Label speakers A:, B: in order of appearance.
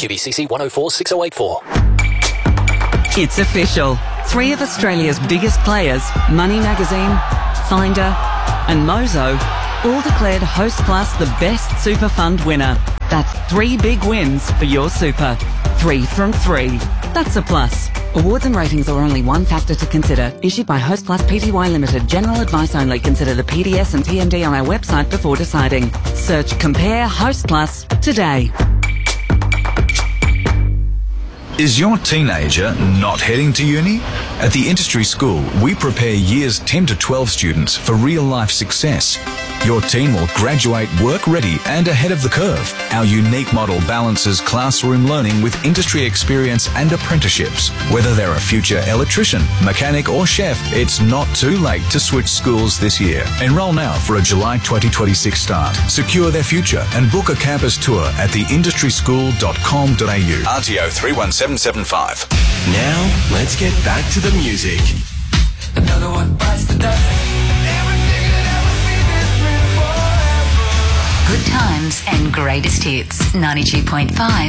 A: QBCC 104 6084.
B: It's official. 3 of Australia's biggest players, Money Magazine, Finder and Mozo, all declared Hostplus the best super fund winner. That's 3 big wins for your super. 3 from 3. That's a plus. Awards and ratings are only one factor to consider. Issued by Hostplus Pty Limited. General advice only. Consider the PDS and TMD on our website before deciding. Search Compare Hostplus today.
C: Is your teenager not heading to uni? At the Industry School, we prepare years 10 to 12 students for real-life success. Your teen will graduate work-ready and ahead of the curve. Our unique model balances classroom learning with industry experience and apprenticeships. Whether they're a future electrician, mechanic or chef, it's not too late to switch schools this year. Enrol now for a July 2026 start. Secure their future and book a campus tour at theindustryschool.com.au. RTO 31775.
D: Now, let's get back to the music.
E: Another one bites the dust.
F: Good times and greatest hits. 92.5